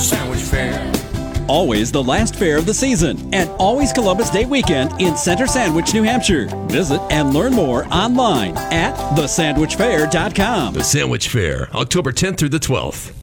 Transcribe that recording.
Sandwich Fair. Always the last fair of the season and always Columbus Day weekend in Center Sandwich, New Hampshire. Visit and learn more online at thesandwichfair.com. The Sandwich Fair, October 10th through the 12th.